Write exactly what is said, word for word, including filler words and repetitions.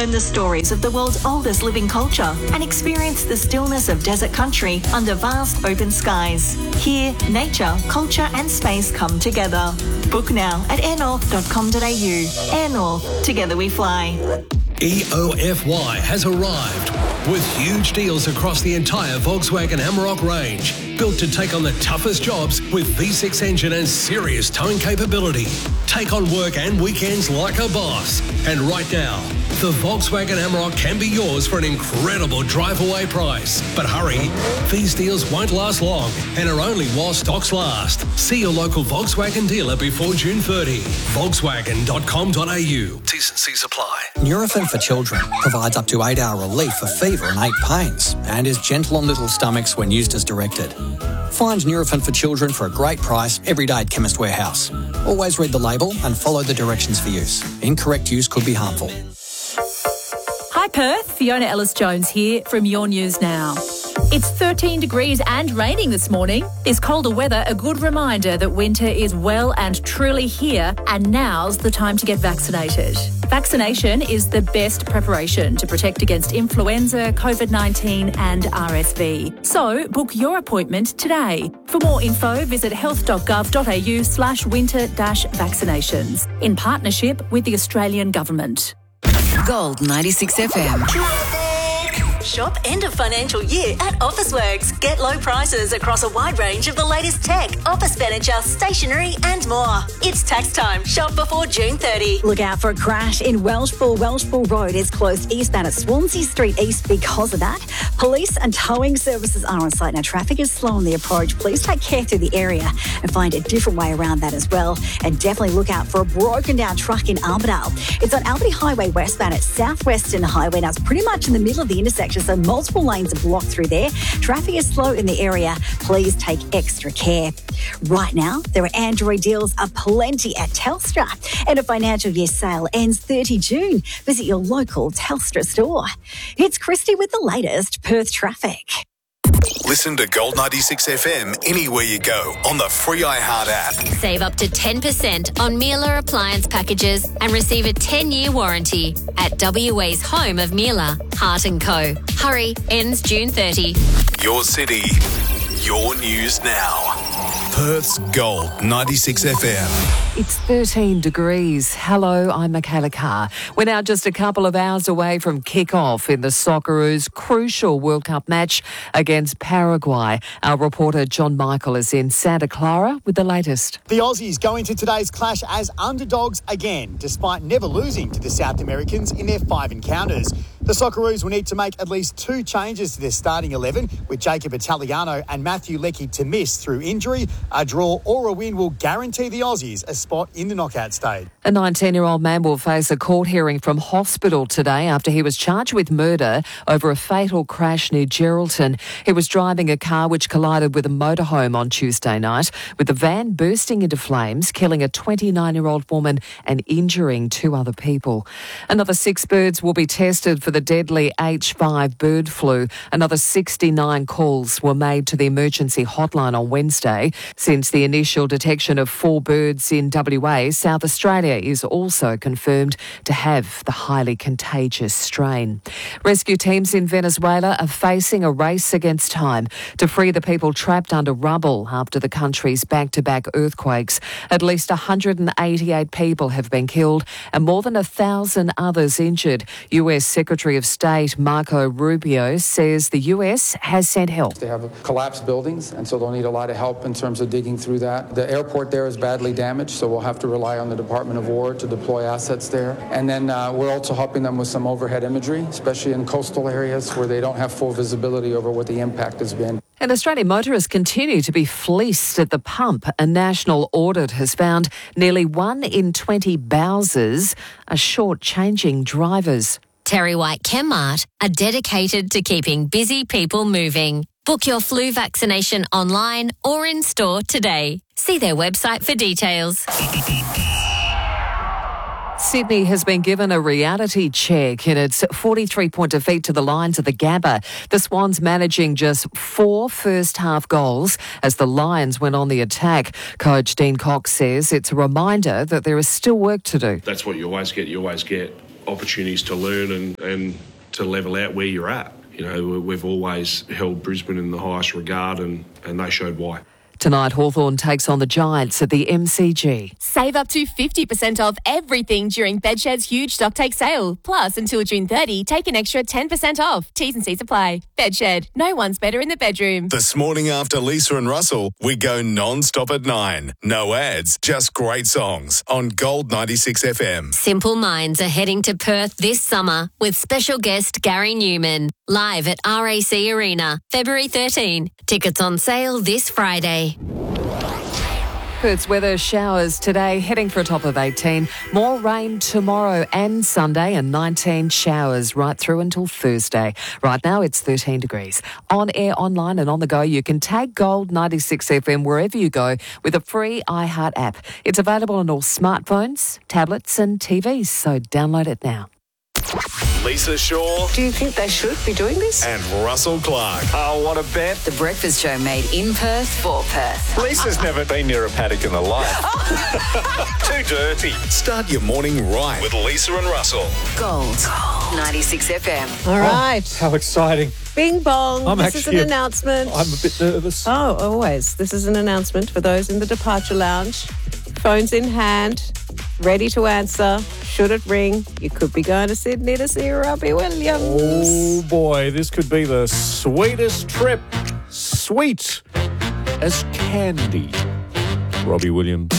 Learn the stories of the world's oldest living culture and experience the stillness of desert country under vast open skies. Here, nature, culture and space come together. Book now at air north dot com dot a u. Air North, together we fly. E O F Y has arrived with huge deals across the entire Volkswagen Amarok range. Built to take on the toughest jobs with V six engine and serious towing capability. Take on work and weekends like a boss. And right now, the Volkswagen Amarok can be yours for an incredible drive-away price. But hurry, these deals won't last long and are only while stocks last. See your local Volkswagen dealer before June thirtieth. Volkswagen dot com dot a u. T's and C's apply. Nurofen for Children provides up to eight hour relief for fever and ache pains and is gentle on little stomachs when used as directed. Find Nurofen for Children for a great price every day at Chemist Warehouse. Always read the label and follow the directions for use. Incorrect use could be harmful. Hi Perth, Fiona Ellis-Jones here from Your News Now. It's thirteen degrees and raining this morning. This colder weather, a good reminder that winter is well and truly here, and now's the time to get vaccinated. Vaccination is the best preparation to protect against influenza, COVID nineteen and R S V. So book your appointment today. For more info, visit health dot gov dot a u slash winter dash vaccinations in partnership with the Australian Government. Gold ninety-six F M. Shop end of financial year at Officeworks. Get low prices across a wide range of the latest tech, office furniture, stationery and more. It's tax time. Shop before June thirtieth. Look out for a crash in Welshpool. Welshpool Road is closed eastbound at Swansea Street East because of that. Police and towing services are on site. Now, traffic is slow on the approach. Please take care through the area and find a different way around that as well. And definitely look out for a broken down truck in Armidale. It's on Albany Highway westbound at Southwestern Highway. Now, it's pretty much in the middle of the intersection, so multiple lanes are blocked through there. Traffic is slow in the area. Please take extra care. Right now, there are Android deals aplenty at Telstra. And a financial year sale ends thirtieth of June. Visit your local Telstra store. It's Christy with the latest Perth traffic. Listen to Gold ninety-six F M anywhere you go on the free iHeart app. Save up to ten percent on Miele appliance packages and receive a ten-year warranty at W A's home of Miele, Hart and Co. Hurry, ends June thirtieth. Your city, your news now. Perth's Gold ninety-six F M. It's thirteen degrees. Hello, I'm Michaela Carr. We're now just a couple of hours away from kick-off in the Socceroos' crucial World Cup match against Paraguay. Our reporter John Michael is in Santa Clara with the latest. The Aussies go into today's clash as underdogs again, despite never losing to the South Americans in their five encounters. The Socceroos will need to make at least two changes to their starting eleven, with Jacob Italiano and Matthew Leckie to miss through injury. A draw or a win will guarantee the Aussies a spot in the knockout stage. A nineteen-year-old man will face a court hearing from hospital today after he was charged with murder over a fatal crash near Geraldton. He was driving a car which collided with a motorhome on Tuesday night, with the van bursting into flames, killing a twenty-nine-year-old woman and injuring two other people. Another six birds will be tested for the deadly H five bird flu. Another sixty-nine calls were made to the emergency hotline on Wednesday. Since the initial detection of four birds in W A, South Australia is also confirmed to have the highly contagious strain. Rescue teams in Venezuela are facing a race against time to free the people trapped under rubble after the country's back-to-back earthquakes. At least one hundred eighty-eight people have been killed and more than one thousand others injured. U S Secretary of State Marco Rubio says the U S has sent help. They have collapsed buildings, and so they'll need a lot of help in terms of digging through that. The airport there is badly damaged, so we'll have to rely on the Department of War to deploy assets there. And then uh, we're also helping them with some overhead imagery, especially in coastal areas where they don't have full visibility over what the impact has been. And Australian motorists continue to be fleeced at the pump. A national audit has found nearly one in twenty Bowsers are short-changing drivers. Terry White Chemmart are dedicated to keeping busy people moving. Book your flu vaccination online or in store today. See their website for details. Sydney has been given a reality check in its forty-three point defeat to the Lions at the Gabba. The Swans managing just four first-half goals as the Lions went on the attack. Coach Dean Cox says it's a reminder that there is still work to do. That's what you always get. You always get opportunities to learn and, and to level out where you're at. You know, we've always held Brisbane in the highest regard, and, and they showed why. Tonight, Hawthorn takes on the Giants at the M C G. Save up to fifty percent off everything during Bedshed's huge stocktake sale. Plus, until June thirtieth, take an extra ten percent off. T's and C's apply. Bedshed. No one's better in the bedroom. This morning after Lisa and Russell, we go non-stop at nine. No ads, just great songs on Gold ninety-six F M. Simple Minds are heading to Perth this summer with special guest Gary Newman. Live at R A C Arena, February thirteenth. Tickets on sale this Friday. Perth's weather, showers today, heading for a top of eighteen. More rain tomorrow and Sunday, and nineteen showers right through until Thursday. Right now it's thirteen degrees. On air, online and on the go, you can tag Gold ninety-six F M wherever you go with a free iHeart app. It's available on all smartphones, tablets and T Vs, so download it now. Lisa Shaw. Do you think they should be doing this? And Russell Clark. Oh, what a bet. The Breakfast Show made in Perth for Perth. Lisa's never been near a paddock in her life. Too dirty. Start your morning right with Lisa and Russell. Gold ninety-six F M. All right. Oh, how exciting. Bing bong. I'm this is an actually, announcement. I'm a bit nervous. Oh, always. This is an announcement for those in the departure lounge. Phones in hand, ready to answer. Should it ring, you could be going to Sydney to see Robbie Williams. Oh, boy. This could be the sweetest trip. Sweet as candy. Robbie Williams.